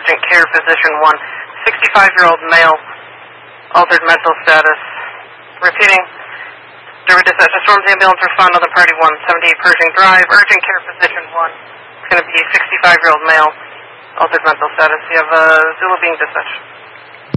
urgent care physician 1. 65-year-old male, altered mental status. Repeating. Derby Dispatch, Storms Ambulance, respond on the party 178 Pershing Drive, urgent care physician 1. It's going to be 65-year-old male, altered mental status. You have Zulu being dispatched.